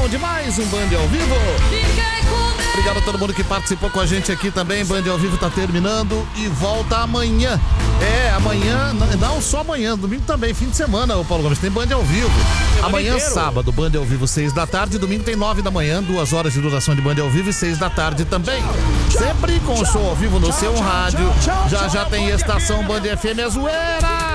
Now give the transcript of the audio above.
edição de mais um Band ao Vivo. Obrigado a todo mundo que participou com a gente aqui também. Band ao Vivo tá terminando e volta amanhã. Amanhã, não só amanhã, domingo também, fim de semana, o Paulo Gomes, tem Band ao Vivo. Amanhã, sábado, Band ao Vivo, 6 da tarde. Domingo tem 9 da manhã, 2 horas de duração de Band ao Vivo e 6 da tarde também. Sempre com show ao vivo no seu rádio. Já tem Estação Band FM, é zoeira!